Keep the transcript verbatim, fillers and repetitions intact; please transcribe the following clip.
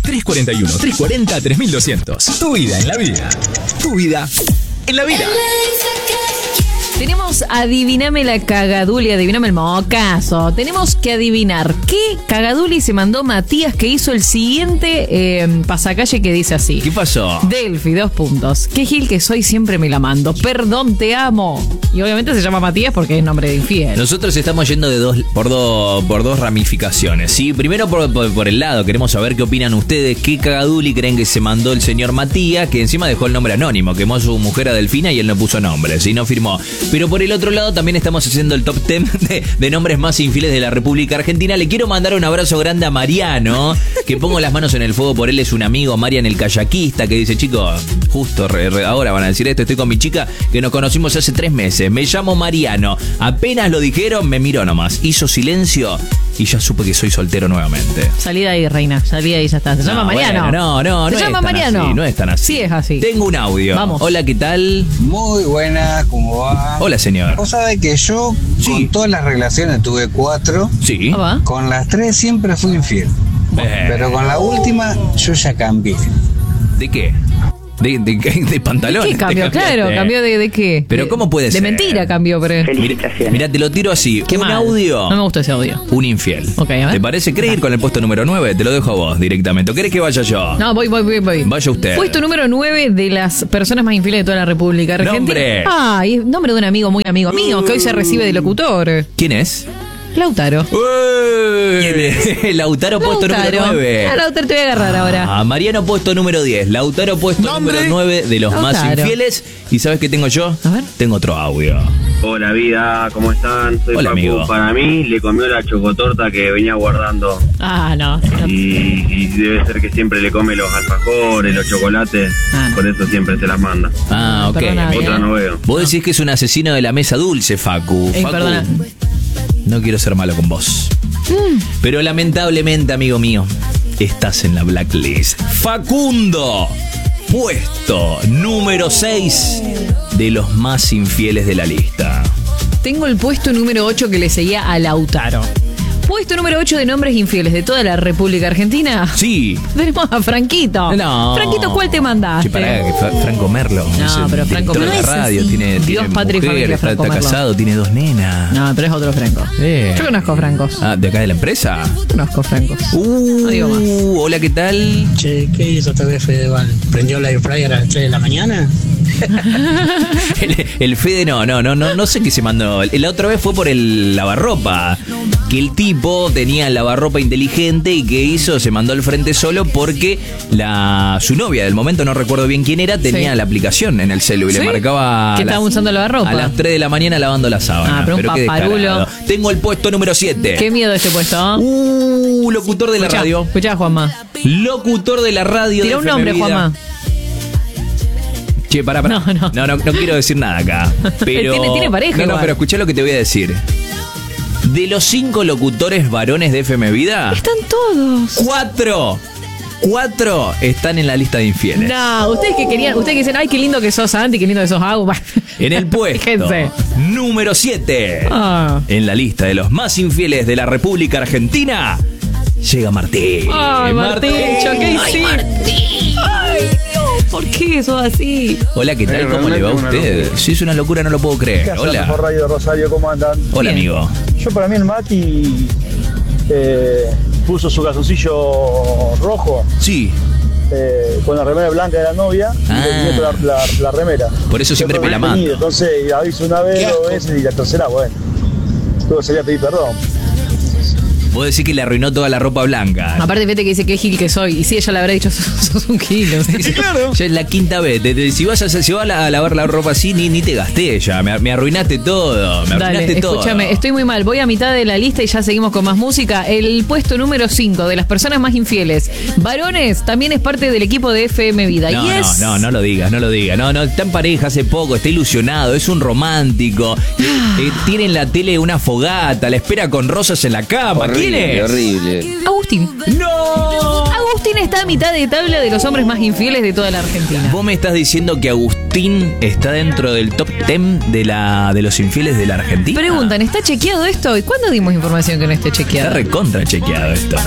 tres cuarenta y uno, tres cuarenta, tres mil doscientos. Tu vida en la vida. Tu vida en la vida. Tenemos adiviname la cagaduli, adiviname el mocazo. Tenemos que adivinar qué cagaduli se mandó Matías, que hizo el siguiente eh, pasacalle que dice así. ¿Qué pasó? Delphi, dos puntos. Qué gil que soy, siempre me la mando. Perdón, te amo. Y obviamente se llama Matías porque es nombre de infiel. Nosotros estamos yendo de dos por dos por dos ramificaciones, ¿sí? Primero por, por, por el lado, queremos saber qué opinan ustedes, qué cagaduli creen que se mandó el señor Matías, que encima dejó el nombre anónimo, quemó a su mujer a Delfina y él no puso nombre, ¿sí? No firmó. Pero por el otro lado también estamos haciendo el top diez de, de nombres más infieles de la República Argentina. Le quiero mandar un abrazo grande a Mariano, que pongo las manos en el fuego por él, es un amigo, Marian el kayakista, que dice, chicos, justo re, re, ahora van a decir esto, estoy con mi chica que nos conocimos hace tres meses, me llamo Mariano, apenas lo dijeron, me miró nomás, hizo silencio y ya supe que soy soltero nuevamente. Salí de ahí, reina, salí de ahí, ya está. ¿Se No, llama Mariano? Bueno, no, no, ¿Se no llama es tan Mariano? así, no es tan así. Sí es así. Tengo un audio. Vamos. Hola, ¿qué tal? Muy buena, ¿cómo va? Hola, señor. Vos sabés que yo Sí. con todas las relaciones tuve cuatro, Sí. Ah, va. con las tres siempre fui infiel. Eh, Pero con la última yo ya cambié. ¿De qué? ¿De, de, de, de pantalones? ¿Qué cambió? ¿Te cambiaste? Claro, cambió de, de qué. Pero De- ¿cómo puede de ser? De mentira cambió, pero... Felicitaciones. Mira, te lo tiro así. Qué un mal. audio. No me gustó ese audio. Un infiel. Ok, a ver. ¿Te parece? ¿Querés ir con el puesto número nueve? Te lo dejo a vos directamente. ¿O querés que vaya yo? No, voy, voy, voy, voy. Vaya usted. Puesto número nueve de las personas más infieles de toda la República Argentina. Nombre. Ah, y es nombre de un amigo muy amigo mío, que hoy se recibe de locutor. ¿Quién es? Lautaro. ¡Uy! Lautaro puesto número nueve. A Lautaro te voy a agarrar ahora. Ah, Mariano puesto número diez. Lautaro puesto número nueve de los más Lautaro. infieles. ¿Y sabes qué tengo yo? A ver. Tengo otro audio. Hola vida, ¿cómo están? Soy Hola, Facu. amigo. Para mí le comió la chocotorta que venía guardando Ah, no. no. y, y debe ser que siempre le come los alfajores, los chocolates, Ah, no. por eso siempre se las manda. Ah, ok. Perdona, amigo. Otra no veo. Vos decís que es un asesino de la mesa dulce, Facu. Eh, Facu, perdona. no quiero ser malo con vos. Mm. Pero lamentablemente, amigo mío, estás en la blacklist. Facundo, puesto número seis de los más infieles de la lista. Tengo el puesto número ocho que le seguía a Lautaro. Puesto número ocho de nombres infieles de toda la República Argentina. Sí. Tenemos a Franquito. No. Franquito, ¿cuál te mandaste? Che, pará, que Fra- Franco Merlo. No, es el pero Franco director de Merlo la es radio, así. tiene, Dios, tiene patria y mujer, familia, está, Franco está Merlo. casado, tiene dos nenas. No, pero es otro Franco. Eh. Yo conozco Francos. Ah, ¿de acá de la empresa? Conozco Francos. Uh, No digo más. hola, ¿qué tal? Che, ¿qué hizo otra vez Fedeval? ¿Prendió la air fryer a las tres de la mañana? El, el Fede no, no, no, no, no sé qué se mandó. La otra vez fue por el lavarropa. Que el tipo tenía el lavarropa inteligente y que hizo, se mandó al frente solo porque la su novia del momento, no recuerdo bien quién era, tenía Sí. la aplicación en el celu y ¿Sí? le marcaba Que a estaba las- usando el lavarropa. a las tres de la mañana lavando la sábana. Ah, pero un qué paparulo. descarado. Tengo el puesto número siete. Qué miedo este puesto. ¿eh? Uh, locutor de la Escuchá, radio. Escuchá, Juanma. Locutor de la radio. Tira de un F M nombre, Vida. Juanma. Che, pará, pará. No, no. No, no, no quiero decir nada acá. Pero... Tiene- tiene pareja No, no, igual. pero escuchá lo que te voy a decir. De los cinco locutores varones de F M Vida, Están todos. cuatro, cuatro están en la lista de infieles. No, ustedes que querían, ustedes que dicen, ay, qué lindo que sos Santi, qué lindo que sos Agu. En el puesto Fíjense. número siete, Ah. en la lista de los más infieles de la República Argentina, llega Martín. Ay, Martín, ¿qué hiciste? Ay, Dios, ¿por qué sos así? Hola, ¿qué tal? Eh, ¿Cómo le va a realmente una usted? locura. Si es una locura, no lo puedo ¿Qué creer. hace la mejor Hola. radio de Rosario? ¿Cómo andan? Hola, Bien. amigo. Yo para mí el Mati eh, puso su calzoncillo rojo Sí, eh, con la remera blanca de la novia y Ah. le quitó la, la, la remera. Por eso siempre me la mando. mando. Entonces aviso una vez, dos veces y la tercera, bueno. Luego sería pedir perdón. vos decís que le arruinó toda la ropa blanca. Aparte, fíjate que dice que gil que soy. Y si ella le habrá dicho, sos, sos un gil. ¿no? Sí, claro. Ya es la quinta vez. Te- te- si vas a, si vas a lavar la ropa así, ni, ni te gasté ya. Me, me arruinaste todo. Me Dale, arruinaste todo. escúchame, estoy muy mal. Voy a mitad de la lista y ya seguimos con más música. El puesto número cinco de las personas más infieles. Varones, también es parte del equipo de F M Vida. No, y no, es... no, no lo digas, no lo digas. No, no, está en pareja hace poco, está ilusionado, es un romántico. Eh, eh, tiene en la tele una fogata, la espera con rosas en la cama. ¿Quién es? horrible. Agustín. ¡No! Agustín está a mitad de tabla de los hombres más infieles de toda la Argentina. Vos me estás diciendo que Agustín está dentro del top diez de, la, de los infieles de la Argentina. Preguntan, ¿está chequeado esto? ¿Y cuándo dimos información que no esté chequeado? Está recontra chequeado esto.